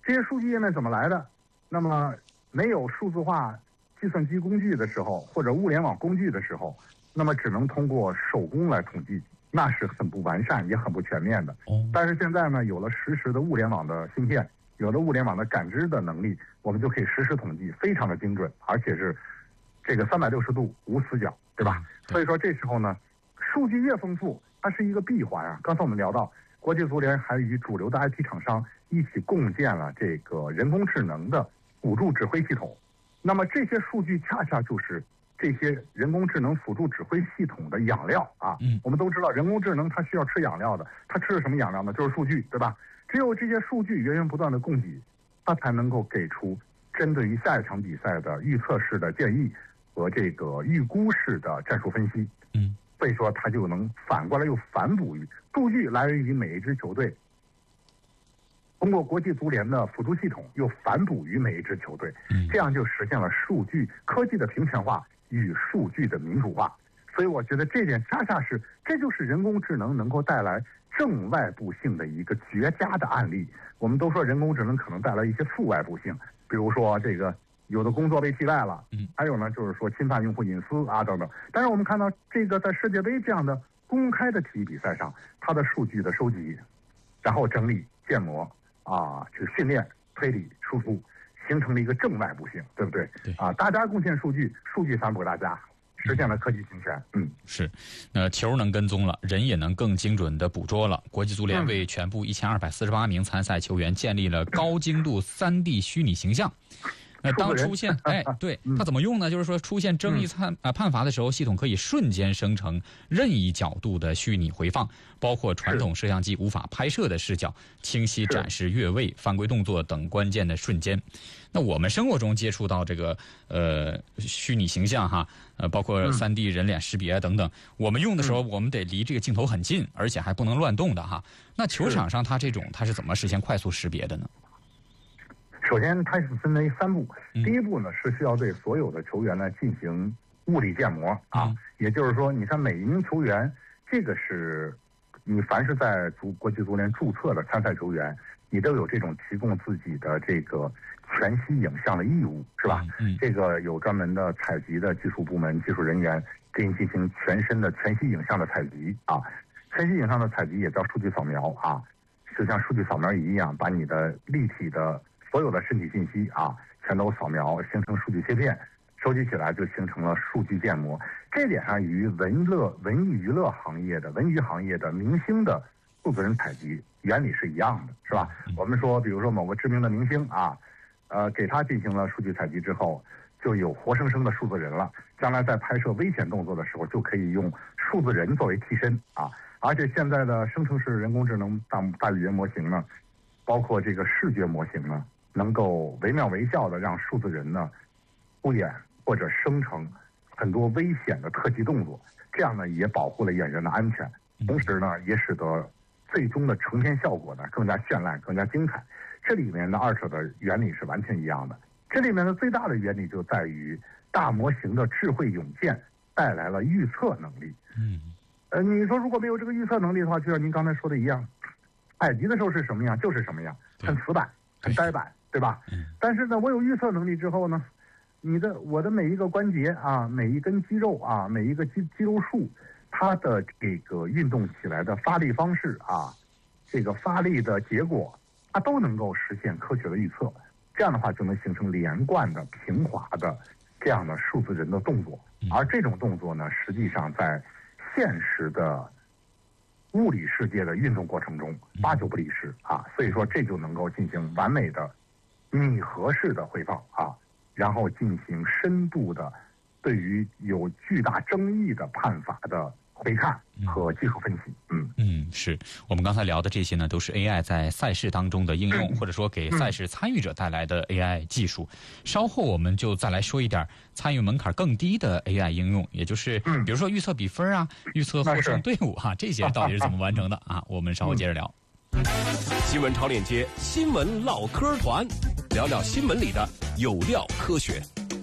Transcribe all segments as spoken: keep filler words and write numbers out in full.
这些数据页面怎么来的？那么没有数字化计算机工具的时候，或者物联网工具的时候，那么只能通过手工来统计，那是很不完善也很不全面的。但是现在呢，有了实时的物联网的芯片，有了物联网的感知的能力，我们就可以实时统计，非常的精准，而且是这个三百六十度无死角，对吧？所以说这时候呢，数据越丰富，它是一个闭环啊。刚才我们聊到，国际足联还与主流的 I T 厂商一起共建了这个人工智能的辅助指挥系统。那么这些数据恰恰就是这些人工智能辅助指挥系统的养料啊。嗯，我们都知道人工智能它需要吃养料的，它吃的什么养料呢？就是数据，对吧？只有这些数据源源不断的供给，它才能够给出针对于下一场比赛的预测式的建议和这个预估式的战术分析。嗯，所以说它就能反过来又反哺于数据来源于每一支球队，通过国际足联的辅助系统又反哺于每一支球队，这样就实现了数据科技的平权化与数据的民主化。所以我觉得这点恰恰是，这就是人工智能能够带来正外部性的一个绝佳的案例。我们都说人工智能可能带来一些负外部性，比如说这个有的工作被替代了，还有呢就是说侵犯用户隐私啊等等。但是我们看到这个在世界杯这样的公开的体育比赛上，它的数据的收集，然后整理建模啊，去训练、推理、输出，形成了一个正外部性，对不对？对啊，大家贡献数据，数据反哺大家，实现了科技平权。嗯， 是，呃，球能跟踪了，人也能更精准的捕捉了。国际足联为全部一千二百四十八名参赛球员建立了高精度三 D 虚拟形象。那当出现，哎，对，它怎么用呢？就是说，出现争议判啊判罚的时候，系统可以瞬间生成任意角度的虚拟回放，包括传统摄像机无法拍摄的视角，清晰展示越位、犯规动作等关键的瞬间。那我们生活中接触到这个呃虚拟形象哈，呃，包括三 D 人脸识别等等，我们用的时候，我们得离这个镜头很近，而且还不能乱动的哈。那球场上它这种它是怎么实现快速识别的呢？ 首先，它是分为三步。第一步呢，是需要对所有的球员呢进行物理建模啊，嗯、也就是说，你看每一名球员，这个是你凡是在足国际足联注册的参赛球员，你都有这种提供自己的这个全息影像的义务，是吧？嗯，这个有专门的采集的技术部门技术人员给你进行全身的全息影像的采集啊，全息影像的采集也叫数据扫描啊，就像数据扫描仪一样，把你的立体的所有的身体信息啊，全都扫描，形成数据切片，收集起来就形成了数据建模。这点上与文乐、文艺娱乐行业的文娱行业的明星的数字人采集原理是一样的，是吧？我们说，比如说某个知名的明星啊，呃，给他进行了数据采集之后，就有活生生的数字人了。将来在拍摄危险动作的时候，就可以用数字人作为替身啊。而且现在的生成式人工智能大大语言模型呢，包括这个视觉模型呢，能够惟妙惟肖的让数字人呢敷衍或者生成很多危险的特技动作，这样呢也保护了演员的安全，同时呢也使得最终的成片效果呢更加绚烂、更加精彩。这里面的二者的原理是完全一样的。这里面的最大的原理就在于大模型的智慧涌现带来了预测能力。嗯，呃，你说如果没有这个预测能力的话，就像您刚才说的一样，采集的时候是什么样就是什么样，很死板、很呆板。对吧？但是呢，我有预测能力之后呢，你的我的每一个关节啊，每一根肌肉啊，每一个肌肌肉束，它的这个运动起来的发力方式啊，这个发力的结果，它都能够实现科学的预测。这样的话，就能形成连贯的、平滑的这样的数字人的动作。而这种动作呢，实际上在现实的物理世界的运动过程中，八九不离十啊。所以说，这就能够进行完美的拟合式的回放啊，然后进行深度的对于有巨大争议的判罚的回看和技术分析。嗯嗯，是我们刚才聊的这些呢，都是 A I 在赛事当中的应用，或者说给赛事参与者带来的 A I 技术。稍后我们就再来说一点参与门槛更低的 A I 应用，也就是比如说预测比分啊，预测获胜队伍啊，这些到底是怎么完成的啊？我们稍后接着聊。 新闻超链接，新闻唠嗑团，聊聊新闻里的有料科学。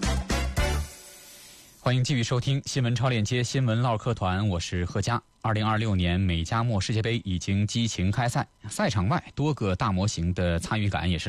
欢迎继续收听新闻超链接新闻唠嗑团，我是贺佳。二零二六年美加墨世界杯已经激情开赛，赛场外多个大模型的参与感也是